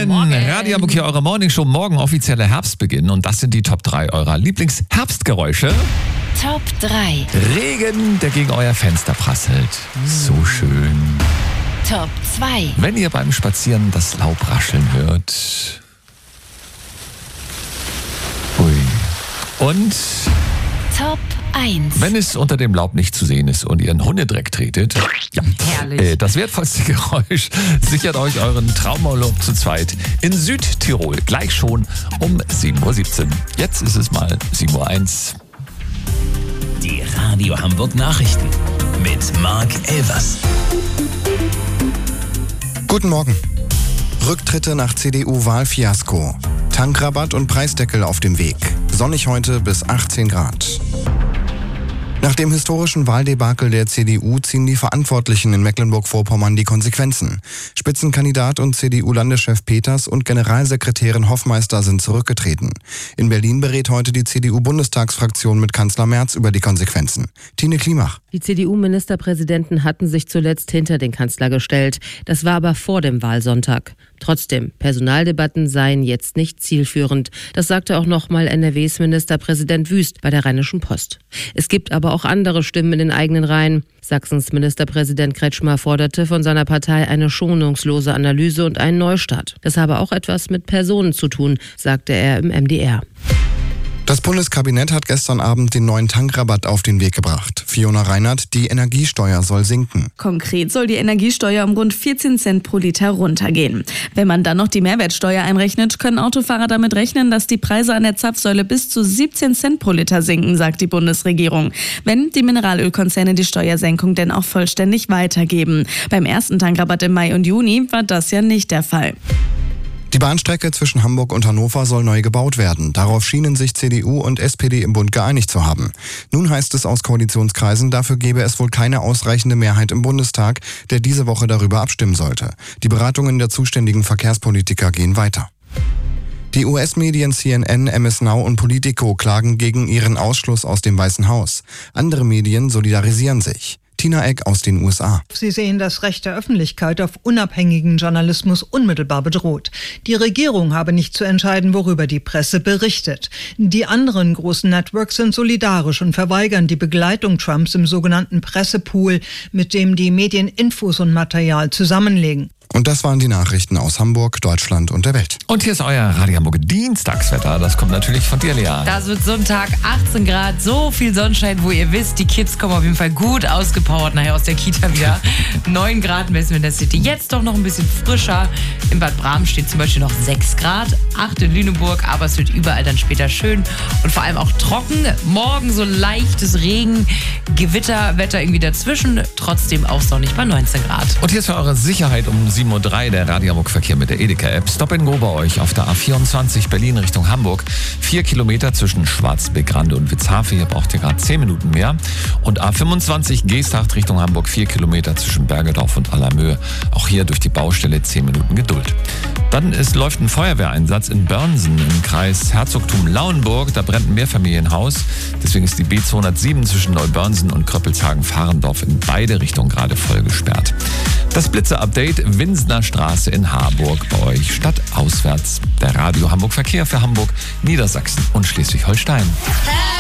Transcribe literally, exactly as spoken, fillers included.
Morgen. Morgen. Radio Hamburg hier, eure Morningshow. Morgen offizieller Herbstbeginn. Und das sind die Top drei eurer Lieblingsherbstgeräusche. Top drei. Regen, der gegen euer Fenster prasselt. So schön. Top zwei. Wenn ihr beim Spazieren das Laub rascheln hört. Ui. Und Top eins. wenn es unter dem Laub nicht zu sehen ist und ihr in Hundedreck tretet, ja, Herrlich. äh, das wertvollste Geräusch sichert euch euren Traumurlaub zu zweit in Südtirol. Gleich schon um sieben Uhr siebzehn. Jetzt ist es mal sieben Uhr eins. Die Radio Hamburg Nachrichten mit Marc Elvers. Guten Morgen. Rücktritte nach C D U-Wahlfiasko. Tankrabatt und Preisdeckel auf dem Weg. Sonnig heute bis achtzehn Grad. Nach dem historischen Wahldebakel der C D U ziehen die Verantwortlichen in Mecklenburg-Vorpommern die Konsequenzen. Spitzenkandidat und C D U-Landeschef Peters und Generalsekretärin Hoffmeister sind zurückgetreten. In Berlin berät heute die C D U-Bundestagsfraktion mit Kanzler Merz über die Konsequenzen. Tine Klimach. Die C D U-Ministerpräsidenten hatten sich zuletzt hinter den Kanzler gestellt. Das war aber vor dem Wahlsonntag. Trotzdem, Personaldebatten seien jetzt nicht zielführend. Das sagte auch nochmal N R Ws Ministerpräsident Wüst bei der Rheinischen Post. Es gibt aber auch andere Stimmen in den eigenen Reihen. Sachsens Ministerpräsident Kretschmer forderte von seiner Partei eine schonungslose Analyse und einen Neustart. Das habe auch etwas mit Personen zu tun, sagte er im M D R. Das Bundeskabinett hat gestern Abend den neuen Tankrabatt auf den Weg gebracht. Fiona Reinhardt, die Energiesteuer soll sinken. Konkret soll die Energiesteuer um rund vierzehn Cent pro Liter runtergehen. Wenn man dann noch die Mehrwertsteuer einrechnet, können Autofahrer damit rechnen, dass die Preise an der Zapfsäule bis zu siebzehn Cent pro Liter sinken, sagt die Bundesregierung. Wenn die Mineralölkonzerne die Steuersenkung denn auch vollständig weitergeben. Beim ersten Tankrabatt im Mai und Juni war das ja nicht der Fall. Die Bahnstrecke zwischen Hamburg und Hannover soll neu gebaut werden. Darauf schienen sich C D U und S P D im Bund geeinigt zu haben. Nun heißt es aus Koalitionskreisen, dafür gebe es wohl keine ausreichende Mehrheit im Bundestag, der diese Woche darüber abstimmen sollte. Die Beratungen der zuständigen Verkehrspolitiker gehen weiter. Die U S-Medien C N N, M S Now und Politico klagen gegen ihren Ausschluss aus dem Weißen Haus. Andere Medien solidarisieren sich. Tina Eck aus den U S A. Sie sehen das Recht der Öffentlichkeit auf unabhängigen Journalismus unmittelbar bedroht. Die Regierung habe nicht zu entscheiden, worüber die Presse berichtet. Die anderen großen Networks sind solidarisch und verweigern die Begleitung Trumps im sogenannten Pressepool, mit dem die Medien Infos und Material zusammenlegen. Und das waren die Nachrichten aus Hamburg, Deutschland und der Welt. Und hier ist euer Radio Hamburg Dienstagswetter. Das kommt natürlich von dir, Lea. Das wird Sonntag, achtzehn Grad, so viel Sonnenschein, wo ihr wisst, die Kids kommen auf jeden Fall gut ausgepowert nachher aus der Kita wieder. neun Grad messen wir in der City. Jetzt doch noch ein bisschen frischer. In Bad Bram steht zum Beispiel noch sechs Grad, acht in Lüneburg, aber es wird überall dann später schön und vor allem auch trocken. Morgen so leichtes Regen, Gewitterwetter irgendwie dazwischen, trotzdem auch sonnig bei neunzehn Grad. Und hier ist für eure Sicherheit um sieben Uhr drei der Radio Hamburg Verkehr mit der Edeka-App. Stop and Go bei euch auf der A vierundzwanzig Berlin Richtung Hamburg. Vier Kilometer zwischen Schwarzbeck-Rande und Witzhafe. Hier braucht ihr gerade zehn Minuten mehr. Und A fünfundzwanzig Geesthacht Richtung Hamburg. Vier Kilometer zwischen Bergedorf und Allermöhe. Auch hier durch die Baustelle zehn Minuten Geduld. Dann ist, läuft ein Feuerwehreinsatz in Börnsen im Kreis Herzogtum Lauenburg. Da brennt ein Mehrfamilienhaus. Deswegen ist die B zweihundertsieben zwischen Neubörnsen und Kröppelshagen-Fahrendorf in beide Richtungen gerade voll gesperrt. Das Blitzer-Update, Winsner Straße in Harburg bei euch, stadtauswärts. Der Radio Hamburg Verkehr für Hamburg, Niedersachsen und Schleswig-Holstein.